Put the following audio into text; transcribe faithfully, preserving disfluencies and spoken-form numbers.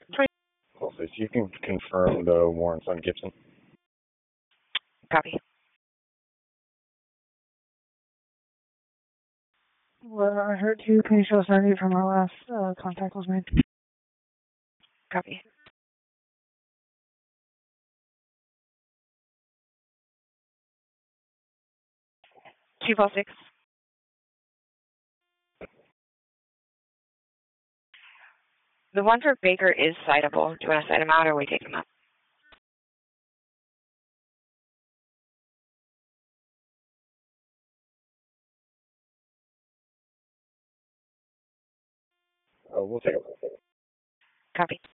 If you can confirm the warrants on Gibson. Copy. Well, I heard you. Can you show us ninety from our last uh, contact was made? Copy. two four six. The one for Baker is citable. Do you want to cite him out or we take him out? Uh, we'll take it. Copy.